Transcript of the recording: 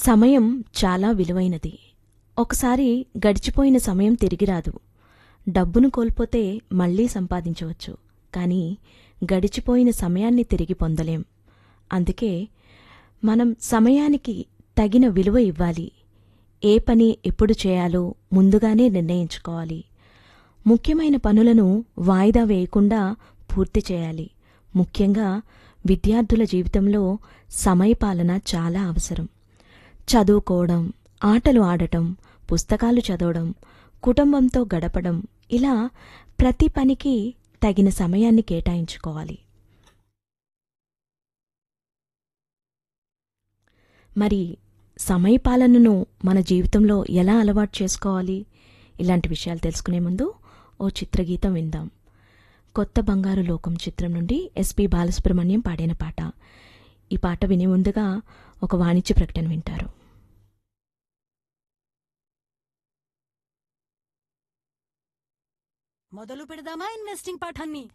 సమయం చాలా విలువైనది. ఒకసారి గడిచిపోయిన సమయం తిరిగి రాదు. డబ్బును కోల్పోతే మళ్లీ సంపాదించవచ్చు, కానీ గడిచిపోయిన సమయాన్ని తిరిగి పొందలేం. అందుకే మనం సమయానికి తగిన విలువ ఇవ్వాలి. ఏ పని ఎప్పుడు చేయాలో ముందుగానే నిర్ణయించుకోవాలి. ముఖ్యమైన పనులను వాయిదా వేయకుండా పూర్తి చేయాలి. ముఖ్యంగా విద్యార్థుల జీవితంలో సమయపాలన చాలా అవసరం. చదువుకోవడం, ఆటలు ఆడటం, పుస్తకాలు చదవడం, కుటుంబంతో గడపడం, ఇలా ప్రతి పనికి తగిన సమయాన్ని కేటాయించుకోవాలి. మరి సమయపాలనను మన జీవితంలో ఎలా అలవాటు చేసుకోవాలి? ఇలాంటి విషయాలు తెలుసుకునే ముందు ఓ చిత్రగీతం విందాం. కొత్త బంగారు లోకం చిత్రం నుండి ఎస్పి బాలసుబ్రహ్మణ్యం పాడిన పాట. ఈ పాట వినే ముందుగా ఒక వాణిజ్య ప్రకటన వింటారు. మొదలు పెడదామా ఇన్వెస్టింగ్ పాఠాన్ని?